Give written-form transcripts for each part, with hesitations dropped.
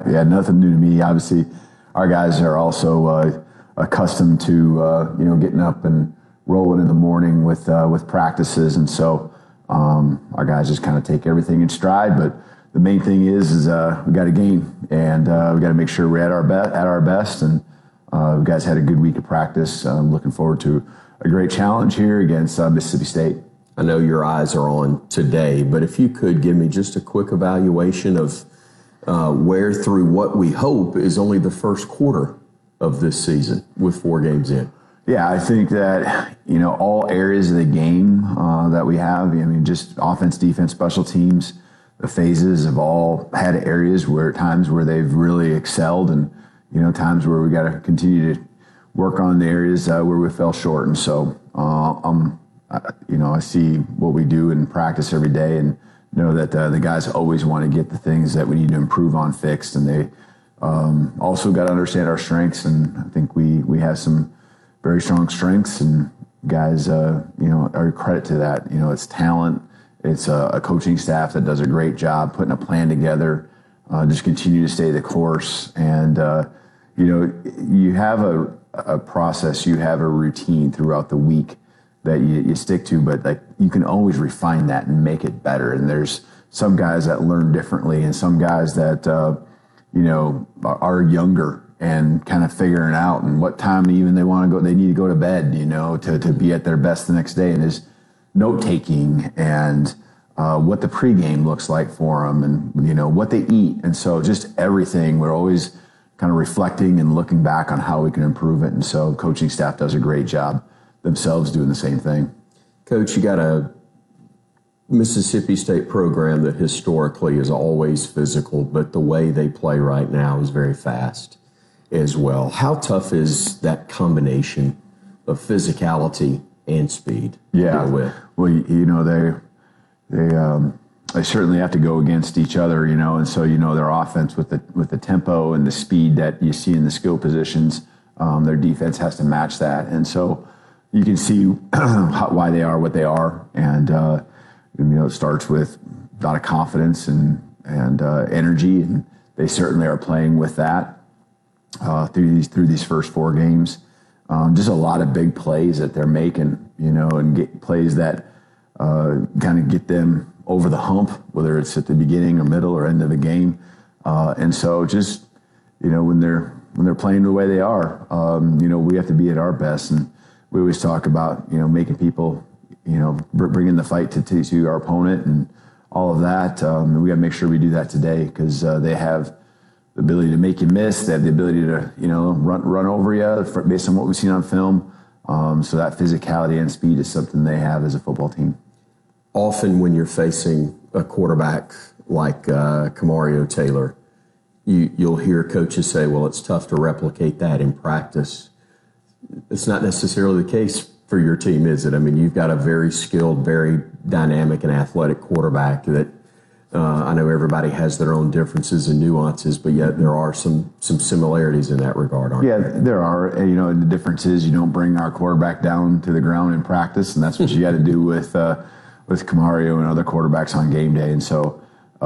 Yeah, nothing new to me. Obviously, our guys are also accustomed to getting up and rolling in the morning with practices, and so our guys just kind of take everything in stride. But the main thing is we got a game, and we got to make sure we're at our best. And you guys had a good week of practice. Looking forward to a great challenge here against Mississippi State. I know your eyes are on today, but if you could give me just a quick evaluation of where through what we hope is only the first quarter of this season with 4 games in. Yeah, I think that, all areas of the game that we have, just offense, defense, special teams, the phases have all had areas times where they've really excelled, and, times where we got to continue to work on the areas where we fell short. And so, I see what we do in practice every day, and know that the guys always want to get the things that we need to improve on fixed, and they also got to understand our strengths. And I think we have some very strong strengths, and guys, are a credit to that. It's talent. It's a coaching staff that does a great job putting a plan together. Just continue to stay the course, and you have a process, you have a routine throughout the week that you stick to, but you can always refine that and make it better. And there's some guys that learn differently, and some guys that are younger and kind of figuring out and what time even they want to go. They need to go to bed, to be at their best the next day. And there's note taking and what the pregame looks like for them, and what they eat. And so just everything, we're always kind of reflecting and looking back on how we can improve it. And so coaching staff does a great job themselves doing the same thing. Coach, you got a Mississippi State program that historically is always physical, but the way they play right now is very fast as well. How tough is that combination of physicality and speed to deal with? Well, they certainly have to go against each other, and so their offense with the tempo and the speed that you see in the skill positions, their defense has to match that, and so you can see why they are what they are, and it starts with a lot of confidence and energy, and they certainly are playing with that through these first 4 games. Just a lot of big plays that they're making, and get plays that kind of get them over the hump, whether it's at the beginning or middle or end of the game. And so just, when they're playing the way they are, we have to be at our best. And we always talk about, making people, bringing the fight to our opponent and all of that. We got to make sure we do that today, because they have the ability to make you miss. They have the ability to, run over you based on what we've seen on film. So that physicality and speed is something they have as a football team. Often when you're facing a quarterback like Kamario Taylor, you'll hear coaches say, well, it's tough to replicate that in practice. It's not necessarily the case for your team, is it? I mean, you've got a very skilled, very dynamic and athletic quarterback that I know everybody has their own differences and nuances, but yet there are some similarities in that regard, aren't there? Yeah, there are. The difference is you don't bring our quarterback down to the ground in practice, and that's what you got to do with Kamario and other quarterbacks on game day. And so,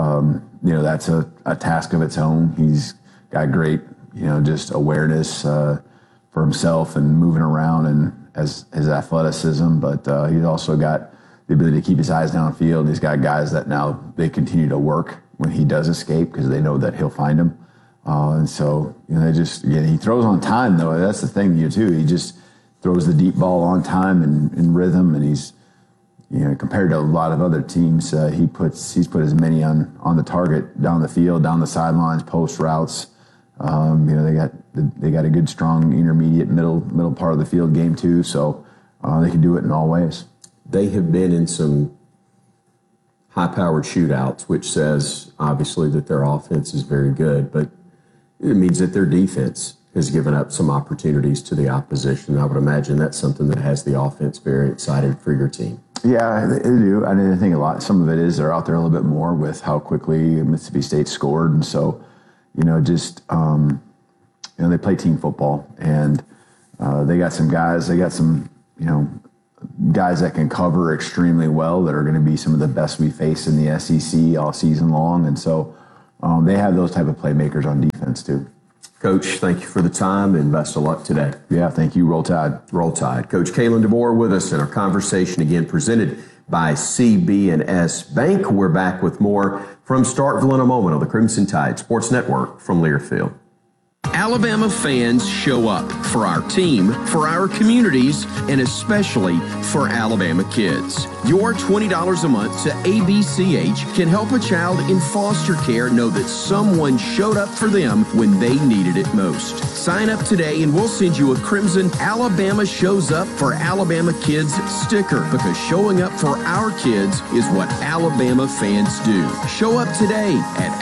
that's a task of its own. He's got great, just awareness for himself and moving around and as his athleticism, but he's also got the ability to keep his eyes downfield. He's got guys that now they continue to work when he does escape, because they know that he'll find him. And so, he throws on time, though. That's the thing, too. He just throws the deep ball on time and in rhythm, and he's, compared to a lot of other teams, he's put as many on the target, down the field, down the sidelines, post routes. They got a good, strong, intermediate, middle part of the field game too, so they can do it in all ways. They have been in some high-powered shootouts, which says obviously that their offense is very good, but it means that their defense has given up some opportunities to the opposition. I would imagine that's something that has the offense very excited for your team. Yeah, they do. I think some of it is they're out there a little bit more with how quickly Mississippi State scored, and so they play team football, and they got some guys. They got some guys that can cover extremely well, that are going to be some of the best we face in the SEC all season long, and so they have those type of playmakers on defense too. Coach, thank you for the time and best of luck today. Yeah, thank you. Roll Tide. Roll Tide. Coach Kalen DeBoer with us in our conversation again presented by CB&S Bank. We're back with more from Starkville in a moment on the Crimson Tide Sports Network from Learfield. Alabama fans show up for our team, for our communities, and especially for Alabama kids. Your $20 a month to ABCH can help a child in foster care know that someone showed up for them when they needed it most. Sign up today and we'll send you a Crimson Alabama Shows Up for Alabama Kids sticker, because showing up for our kids is what Alabama fans do. Show up today at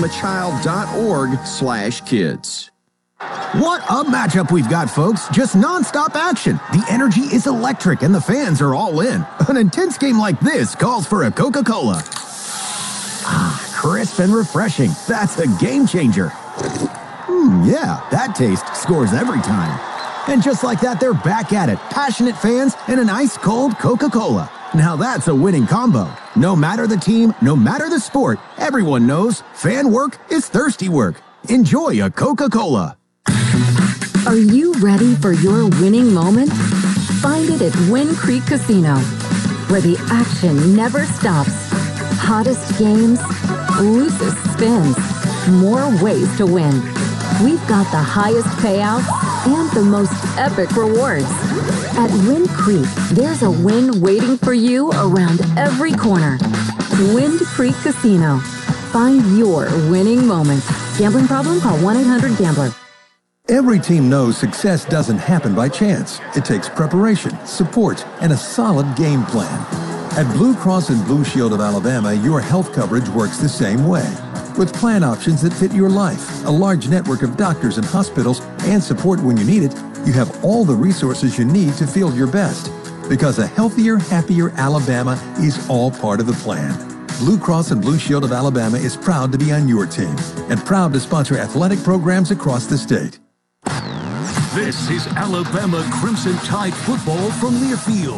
alabamachild.org/kids. What a matchup we've got, folks. Just nonstop action. The energy is electric and the fans are all in. An intense game like this calls for a Coca-Cola. Ah, crisp and refreshing. That's a game changer. Yeah, that taste scores every time. And just like that, they're back at it. Passionate fans and an ice-cold Coca-Cola. Now that's a winning combo. No matter the team, no matter the sport, everyone knows fan work is thirsty work. Enjoy a Coca-Cola. Are you ready for your winning moment? Find it at Wind Creek Casino, where the action never stops. Hottest games, loosest spins, more ways to win. We've got the highest payouts and the most epic rewards. At Wind Creek, there's a win waiting for you around every corner. Wind Creek Casino. Find your winning moment. Gambling problem? Call 1-800-GAMBLER. Every team knows success doesn't happen by chance. It takes preparation, support, and a solid game plan. At Blue Cross and Blue Shield of Alabama, your health coverage works the same way. With plan options that fit your life, a large network of doctors and hospitals, and support when you need it, you have all the resources you need to feel your best. Because a healthier, happier Alabama is all part of the plan. Blue Cross and Blue Shield of Alabama is proud to be on your team and proud to sponsor athletic programs across the state. This is Alabama Crimson Tide football from Learfield.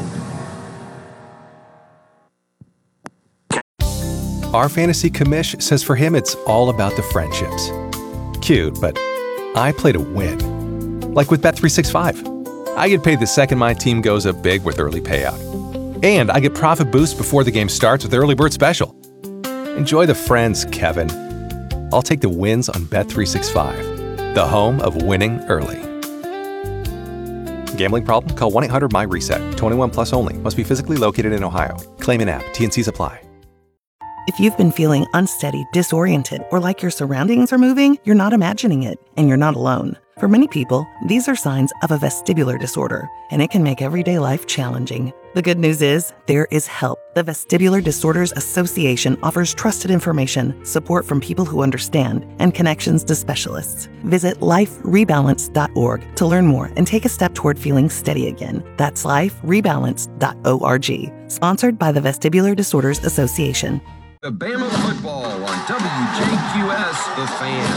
Our fantasy commish says for him it's all about the friendships. Cute, but I play to win. Like with Bet365. I get paid the second my team goes up big with early payout. And I get profit boost before the game starts with Early Bird Special. Enjoy the friends, Kevin. I'll take the wins on Bet365, the home of winning early. Gambling problem? Call 1-800-MY-RESET. 21 plus only. Must be physically located in Ohio. Claim in app. T&Cs apply. If you've been feeling unsteady, disoriented, or like your surroundings are moving, you're not imagining it, and you're not alone. For many people, these are signs of a vestibular disorder, and it can make everyday life challenging. The good news is, there is help. The Vestibular Disorders Association offers trusted information, support from people who understand, and connections to specialists. Visit liferebalance.org to learn more and take a step toward feeling steady again. That's liferebalance.org. Sponsored by the Vestibular Disorders Association. Alabama football on WJQS, The Fan.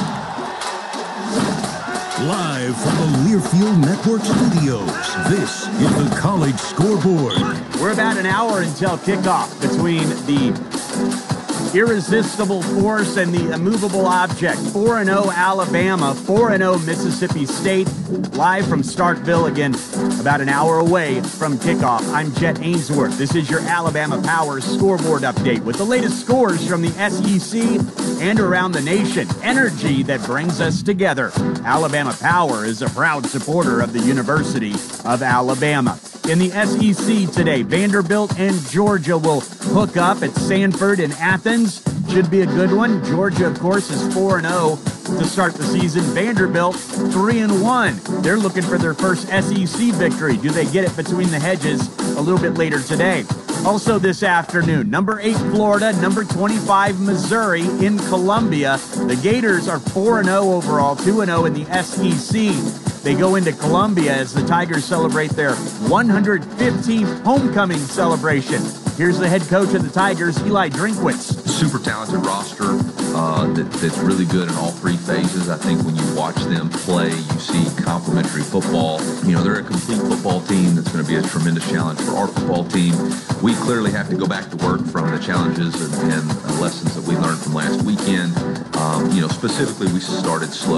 Live from the Learfield Network Studios, this is the College Scoreboard. We're about an hour until kickoff between the irresistible force and the immovable object. 4-0 Alabama, 4-0 Mississippi State. Live from Starkville, again, about an hour away from kickoff. I'm Jet Ainsworth. This is your Alabama Power Scoreboard update with the latest scores from the SEC and around the nation. Energy that brings us together. Alabama Power is a proud supporter of the University of Alabama. In the SEC today, Vanderbilt and Georgia will hook up at Sanford and Athens. Should be a good one. Georgia, of course, is 4-0 to start the season. Vanderbilt, 3-1. They're looking for their first SEC victory. Do they get it between the hedges a little bit later today? Also this afternoon, number 8 Florida, number 25 Missouri in Columbia. The Gators are 4-0 overall, 2-0 in the SEC. They go into Columbia as the Tigers celebrate their 115th homecoming celebration. Here's the head coach of the Tigers, Eli Drinkwitz. super talented roster that's really good in all three phases. I think when you watch them play, you see complementary football. You know, they're a complete football team that's going to be a tremendous challenge for our football team. We clearly have to go back to work from the challenges and lessons that we learned from last weekend. You know, specifically, we started slow.